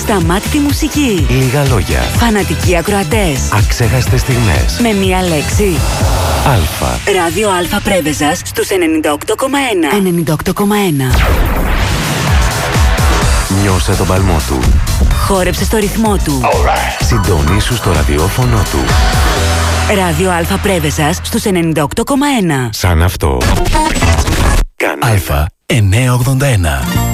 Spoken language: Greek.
Ασταμάτητη μουσική. Λίγα λόγια. Φανατικοί ακροατές. Αξέχαστες στιγμές. Με μία λέξη. Αλφα. Ράδιο Αλφα Πρέβεζας στους 98,1. 98,1. Νιώσε τον παλμό του. Χόρεψε στο ρυθμό του. Συντονίσου στο ραδιόφωνο του. Ράδιο Αλφα Πρέβεζας στους 98,1. Σαν αυτό. Αλφα 981.